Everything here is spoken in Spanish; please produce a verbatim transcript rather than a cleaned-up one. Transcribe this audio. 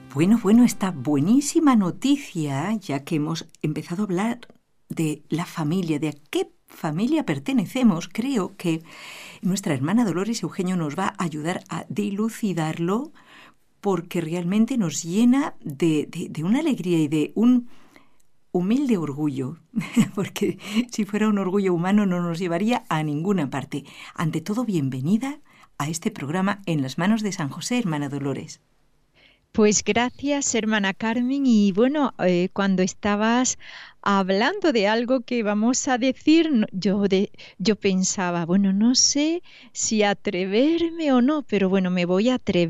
Bueno, bueno, esta buenísima noticia, ya que hemos empezado a hablar de la familia, de a qué familia pertenecemos, creo que nuestra hermana Dolores Eugenio nos va a ayudar a dilucidarlo, porque realmente nos llena de, de, de una alegría y de un humilde orgullo, porque si fuera un orgullo humano no nos llevaría a ninguna parte. Ante todo, bienvenida a este programa En las manos de San José, hermana Dolores. Pues gracias, hermana Carmen. Y bueno, eh, cuando estabas hablando de algo que vamos a decir, no- yo, de, yo pensaba, bueno, no sé si atreverme o no, pero bueno, me voy a atrever.